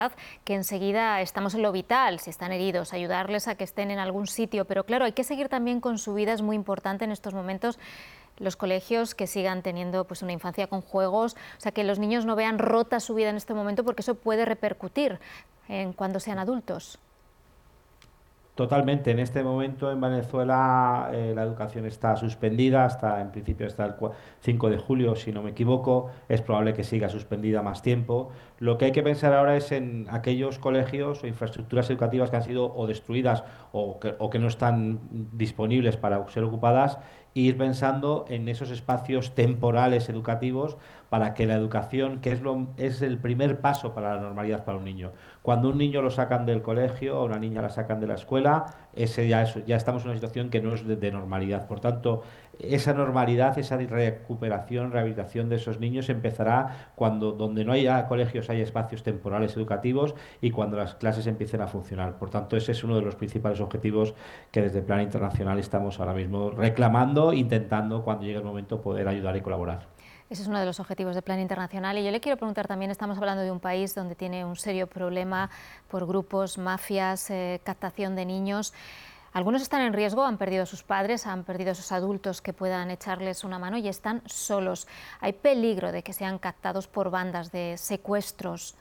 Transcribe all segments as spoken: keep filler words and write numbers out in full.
que enseguida estamos en lo vital, si están heridos, ayudarles a que estén en algún sitio, pero claro, hay que seguir también con su vida, es muy importante en estos momentos. Los colegios que sigan teniendo pues una infancia con juegos, o sea, que los niños no vean rota su vida en este momento, porque eso puede repercutir en cuando sean adultos. Totalmente. En este momento en Venezuela eh, la educación está suspendida hasta, en principio, hasta el cua- cinco de julio, si no me equivoco. Es probable que siga suspendida más tiempo. Lo que hay que pensar ahora es en aquellos colegios o infraestructuras educativas que han sido o destruidas o que, o que no están disponibles para ser ocupadas, e ir pensando en esos espacios temporales educativos para que la educación, que es, lo, es el primer paso para la normalidad para un niño. Cuando un niño lo sacan del colegio o una niña la sacan de la escuela, ese ya, es- ya estamos en una situación que no es de, de normalidad. Por tanto, esa normalidad, esa recuperación, rehabilitación de esos niños empezará cuando donde no haya colegios hay espacios temporales educativos y cuando las clases empiecen a funcionar. Por tanto, ese es uno de los principales objetivos que desde el Plan Internacional estamos ahora mismo reclamando, intentando cuando llegue el momento poder ayudar y colaborar. Ese es uno de los objetivos del Plan Internacional. Y yo le quiero preguntar también, estamos hablando de un país donde tiene un serio problema por grupos, mafias, eh, captación de niños. Algunos están en riesgo, han perdido a sus padres, han perdido a esos adultos que puedan echarles una mano y están solos. Hay peligro de que sean captados por bandas de secuestros.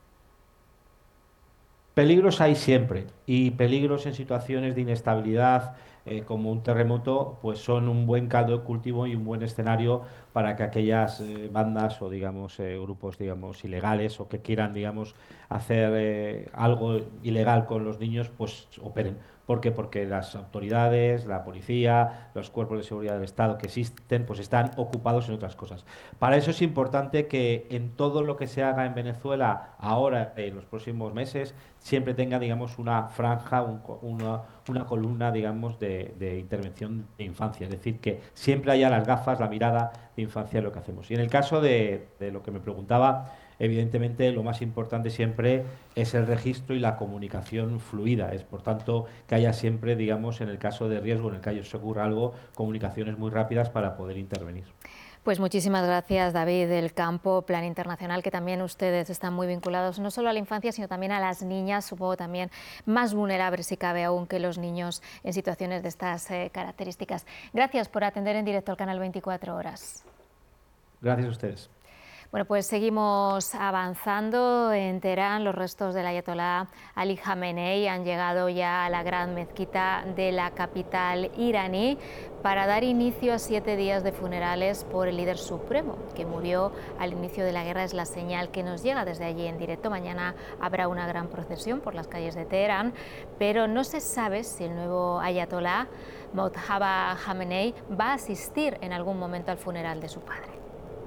Peligros hay siempre y peligros en situaciones de inestabilidad eh, como un terremoto, pues son un buen caldo de cultivo y un buen escenario para que aquellas eh, bandas o digamos eh, grupos digamos ilegales o que quieran digamos hacer eh, algo ilegal con los niños pues operen. ¿Por qué? Porque las autoridades, la policía, los cuerpos de seguridad del Estado que existen, pues están ocupados en otras cosas. Para eso es importante que en todo lo que se haga en Venezuela ahora, en los próximos meses, siempre tenga, digamos, una franja, un co- una, una columna, digamos, de, de intervención de infancia. Es decir, que siempre haya las gafas, la mirada de infancia en lo que hacemos. Y en el caso de, de lo que me preguntaba, evidentemente lo más importante siempre es el registro y la comunicación fluida. Es, por tanto, que haya siempre, digamos, en el caso de riesgo, en el caso de que ocurra algo, comunicaciones muy rápidas para poder intervenir. Pues muchísimas gracias, David del Campo, Plan Internacional, que también ustedes están muy vinculados no solo a la infancia, sino también a las niñas, supongo también más vulnerables si cabe aún que los niños en situaciones de estas eh, características. Gracias por atender en directo al canal veinticuatro horas. Gracias a ustedes. Bueno, pues seguimos avanzando en Teherán. Los restos del ayatolá Ali Jamenei han llegado ya a la gran mezquita de la capital iraní para dar inicio a siete días de funerales por el líder supremo, que murió al inicio de la guerra. Es la señal que nos llega desde allí en directo. Mañana habrá una gran procesión por las calles de Teherán, pero no se sabe si el nuevo ayatolá, Mojtaba Jamenei, va a asistir en algún momento al funeral de su padre.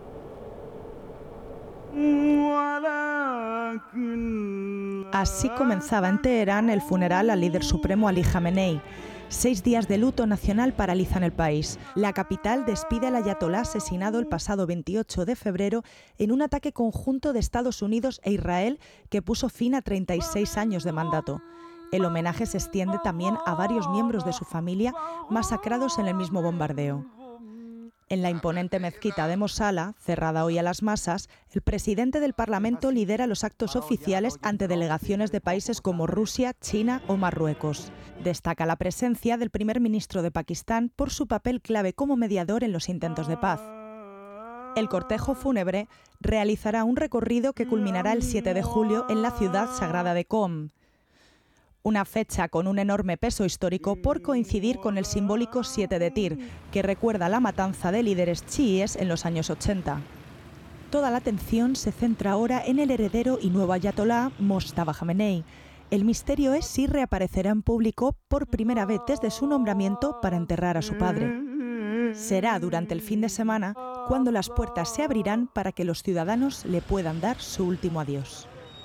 Así comenzaba en Teherán el funeral al líder supremo Ali Jamenei. Seis días de luto nacional paralizan el país. La capital despide al ayatolá asesinado el pasado veintiocho de febrero en un ataque conjunto de Estados Unidos e Israel que puso fin a treinta y seis años de mandato. El homenaje se extiende también a varios miembros de su familia masacrados en el mismo bombardeo. En la imponente mezquita de Mosala, cerrada hoy a las masas, el presidente del Parlamento lidera los actos oficiales ante delegaciones de países como Rusia, China o Marruecos. Destaca la presencia del primer ministro de Pakistán por su papel clave como mediador en los intentos de paz. El cortejo fúnebre realizará un recorrido que culminará el siete de julio en la ciudad sagrada de Qom. Una fecha con un enorme peso histórico por coincidir con el simbólico siete de Tir, que recuerda la matanza de líderes chiíes en los años ochenta. Toda la atención se centra ahora en el heredero y nuevo ayatolá, Mojtaba Jamenei. El misterio es si reaparecerá en público por primera vez desde su nombramiento para enterrar a su padre. Será durante el fin de semana cuando las puertas se abrirán para que los ciudadanos le puedan dar su último adiós.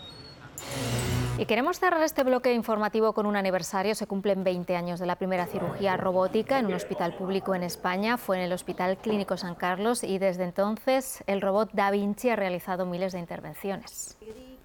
Y queremos cerrar este bloque informativo con un aniversario. Se cumplen veinte años de la primera cirugía robótica en un hospital público en España. Fue en el Hospital Clínico San Carlos y desde entonces el robot Da Vinci ha realizado miles de intervenciones.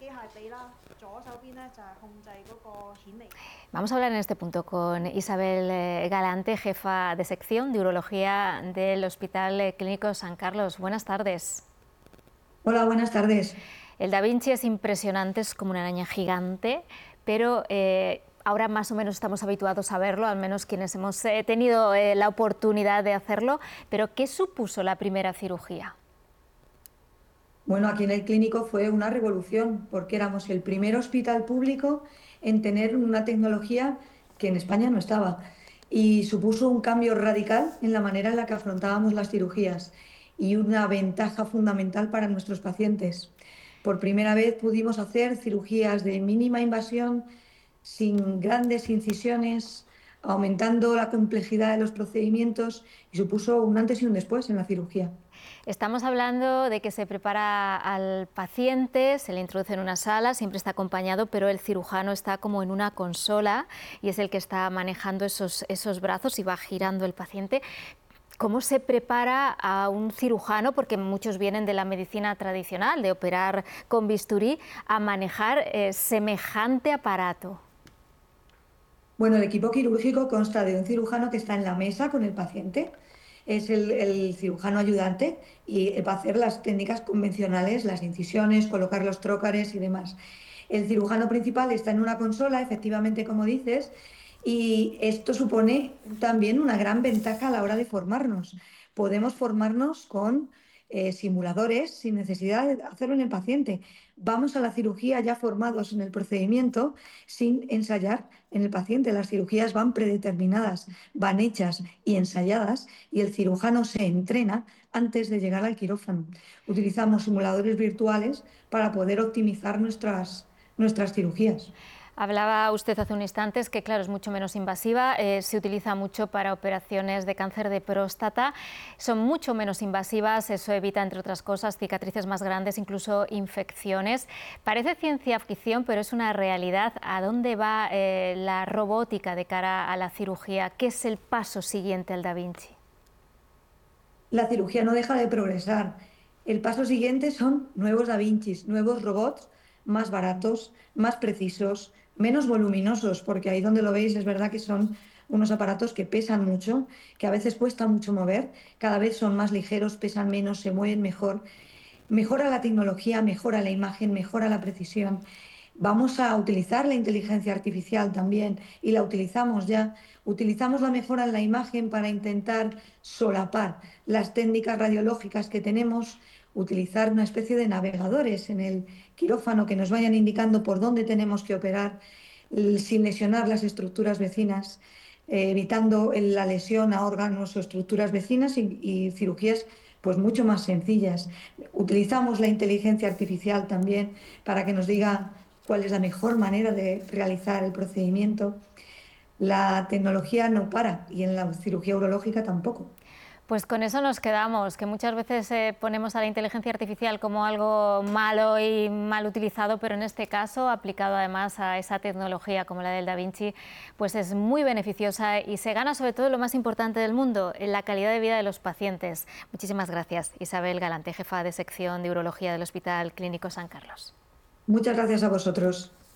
Vamos a hablar en este punto con Isabel Galante, jefa de sección de urología del Hospital Clínico San Carlos. Buenas tardes. Hola, buenas tardes. El Da Vinci es impresionante, es como una araña gigante, pero eh, ahora más o menos estamos habituados a verlo, al menos quienes hemos eh, tenido eh, la oportunidad de hacerlo. Pero ¿qué supuso la primera cirugía? Bueno, aquí en el clínico fue una revolución, porque éramos el primer hospital público en tener una tecnología que en España no estaba, y supuso un cambio radical en la manera en la que afrontábamos las cirugías y una ventaja fundamental para nuestros pacientes. Por primera vez pudimos hacer cirugías de mínima invasión, sin grandes incisiones, aumentando la complejidad de los procedimientos, y supuso un antes y un después en la cirugía. Estamos hablando de que se prepara al paciente, se le introduce en una sala, siempre está acompañado, pero el cirujano está como en una consola y es el que está manejando esos, esos brazos y va girando el paciente. ¿Cómo se prepara a un cirujano, porque muchos vienen de la medicina tradicional, de operar con bisturí, a manejar eh, semejante aparato? Bueno, el equipo quirúrgico consta de un cirujano que está en la mesa con el paciente, es el, el cirujano ayudante, y va a hacer las técnicas convencionales, las incisiones, colocar los trócares y demás. El cirujano principal está en una consola, efectivamente, como dices, y esto supone también una gran ventaja a la hora de formarnos. Podemos formarnos con eh, simuladores sin necesidad de hacerlo en el paciente. Vamos a la cirugía ya formados en el procedimiento sin ensayar en el paciente. Las cirugías van predeterminadas, van hechas y ensayadas, y el cirujano se entrena antes de llegar al quirófano. Utilizamos simuladores virtuales para poder optimizar nuestras, nuestras cirugías. Hablaba usted hace un instante que, claro, es mucho menos invasiva, eh, se utiliza mucho para operaciones de cáncer de próstata, son mucho menos invasivas, eso evita, entre otras cosas, cicatrices más grandes, incluso infecciones. Parece ciencia ficción, pero es una realidad. ¿A dónde va eh, la robótica de cara a la cirugía? ¿Qué es el paso siguiente al Da Vinci? La cirugía no deja de progresar. El paso siguiente son nuevos Da Vincis, nuevos robots más baratos, más precisos, menos voluminosos, porque ahí donde lo veis es verdad que son unos aparatos que pesan mucho, que a veces cuesta mucho mover, cada vez son más ligeros, pesan menos, se mueven mejor. Mejora la tecnología, mejora la imagen, mejora la precisión. Vamos a utilizar la inteligencia artificial también, y la utilizamos ya. Utilizamos la mejora en la imagen para intentar solapar las técnicas radiológicas que tenemos, utilizar una especie de navegadores en el quirófano que nos vayan indicando por dónde tenemos que operar sin lesionar las estructuras vecinas, eh, evitando la lesión a órganos o estructuras vecinas, y, y cirugías pues mucho más sencillas. Utilizamos la inteligencia artificial también para que nos diga cuál es la mejor manera de realizar el procedimiento. La tecnología no para, y en la cirugía urológica tampoco. Pues con eso nos quedamos, que muchas veces eh, ponemos a la inteligencia artificial como algo malo y mal utilizado, pero en este caso, aplicado además a esa tecnología como la del Da Vinci, pues es muy beneficiosa y se gana sobre todo lo más importante del mundo, en la calidad de vida de los pacientes. Muchísimas gracias, Isabel Galante, jefa de sección de urología del Hospital Clínico San Carlos. Muchas gracias a vosotros.